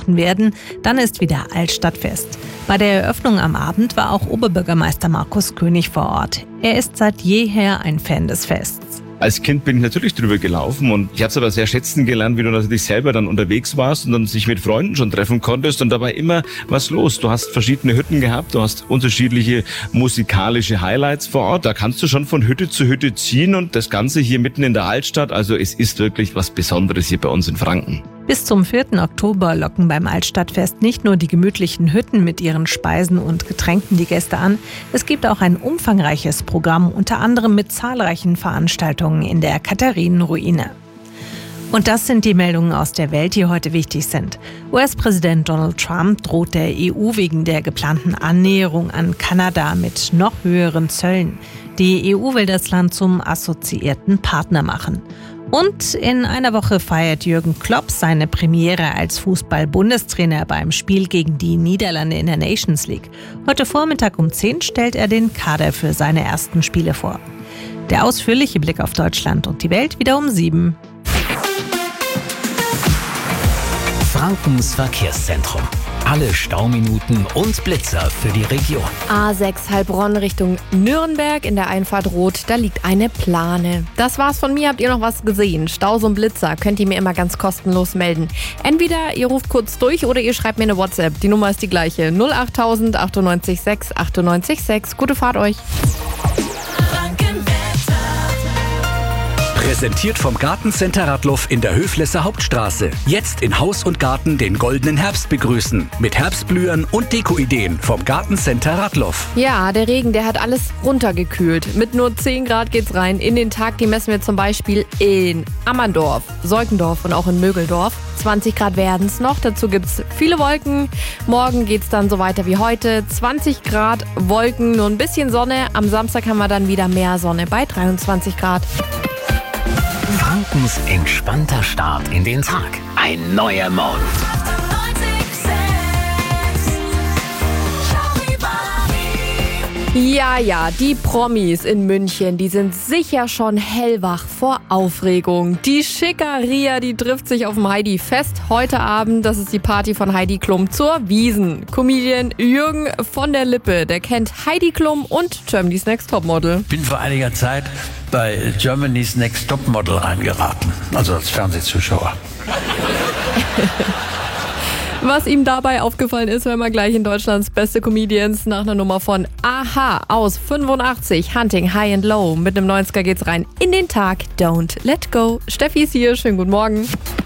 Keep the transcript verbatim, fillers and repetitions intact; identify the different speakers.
Speaker 1: gebrochen werden. Dann ist wieder Altstadtfest. Bei der Eröffnung am Abend war auch Oberbürgermeister Markus König vor Ort. Er ist seit jeher ein Fan des Fests.
Speaker 2: Als Kind bin ich natürlich drüber gelaufen und ich habe es aber sehr schätzen gelernt, wie du natürlich selber dann unterwegs warst und dann sich mit Freunden schon treffen konntest und dabei immer was los. Du hast verschiedene Hütten gehabt, du hast unterschiedliche musikalische Highlights vor Ort. Da kannst du schon von Hütte zu Hütte ziehen und das Ganze hier mitten in der Altstadt. Also es ist wirklich was Besonderes hier bei uns in Franken.
Speaker 1: Bis zum vierten Oktober locken beim Altstadtfest nicht nur die gemütlichen Hütten mit ihren Speisen und Getränken die Gäste an. Es gibt auch ein umfangreiches Programm, unter anderem mit zahlreichen Veranstaltungen in der Katharinenruine. Und das sind die Meldungen aus der Welt, die heute wichtig sind. U S-Präsident Donald Trump droht der E U wegen der geplanten Annäherung an Kanada mit noch höheren Zöllen. Die E U will das Land zum assoziierten Partner machen. Und in einer Woche feiert Jürgen Klopp seine Premiere als Fußball-Bundestrainer beim Spiel gegen die Niederlande in der Nations League. Heute Vormittag um zehn stellt er den Kader für seine ersten Spiele vor. Der ausführliche Blick auf Deutschland und die Welt wieder um sieben.
Speaker 3: Frankens Verkehrszentrum. Alle Stauminuten und Blitzer für die Region.
Speaker 4: A sechs Heilbronn Richtung Nürnberg in der Einfahrt Rot, da liegt eine Plane. Das war's von mir. Habt ihr noch was gesehen? Staus und Blitzer könnt ihr mir immer ganz kostenlos melden. Entweder ihr ruft kurz durch oder ihr schreibt mir eine WhatsApp. Die Nummer ist die gleiche. null acht null null neun acht sechs acht neun sechs. Gute Fahrt euch.
Speaker 3: Präsentiert vom Gartencenter Radloff in der Höflesser Hauptstraße. Jetzt in Haus und Garten den goldenen Herbst begrüßen. Mit Herbstblühern und Dekoideen vom Gartencenter Radloff.
Speaker 4: Ja, der Regen, der hat alles runtergekühlt. Mit nur zehn Grad geht's rein in den Tag. Die messen wir zum Beispiel in Ammerndorf, Seukendorf und auch in Mögeldorf. zwanzig Grad werden's noch. Dazu gibt's viele Wolken. Morgen geht's dann so weiter wie heute. zwanzig Grad Wolken, nur ein bisschen Sonne. Am Samstag haben wir dann wieder mehr Sonne bei dreiundzwanzig Grad.
Speaker 3: Frankens entspannter Start in den Tag. Ein neuer Morgen.
Speaker 4: Ja, ja, die Promis in München, die sind sicher schon hellwach vor Aufregung. Die Schickeria, die trifft sich auf dem Heidi-Fest heute Abend. Das ist die Party von Heidi Klum zur Wiesn. Comedian Jürgen von der Lippe, der kennt Heidi Klum und Germany's Next Topmodel.
Speaker 5: Ich bin vor einiger Zeit bei Germany's Next Topmodel reingeraten, also als Fernsehzuschauer.
Speaker 4: Was ihm dabei aufgefallen ist, hören wir gleich in Deutschlands beste Comedians nach einer Nummer von Aha aus fünfundachtzig, Hunting High and Low. Mit einem neunziger geht's rein in den Tag. Don't let go. Steffi ist hier, schönen guten Morgen.